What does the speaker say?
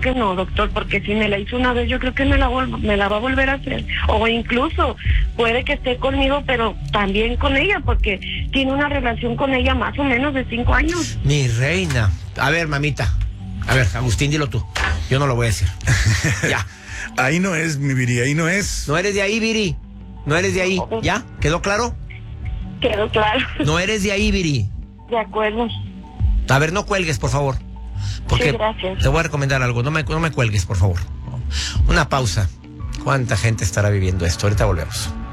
que no, doctor, porque si me la hizo una vez, yo creo que me la va a volver a hacer. O incluso puede que esté conmigo, pero también con ella, porque tiene una relación con ella más o menos de 5 años. Mi reina. A ver, mamita. A ver, Agustín, dilo tú. Yo no lo voy a decir. Ya. Ahí no es, mi Viri, ahí no es. No eres de ahí, Viri. No eres de ahí. ¿Ya? ¿Quedó claro? Quedó claro. No eres de ahí, Viri. De acuerdo. A ver, no cuelgues, por favor. Porque sí, gracias. Te voy a recomendar algo. No me cuelgues, por favor. Una pausa. ¿Cuánta gente estará viviendo esto? Ahorita volvemos.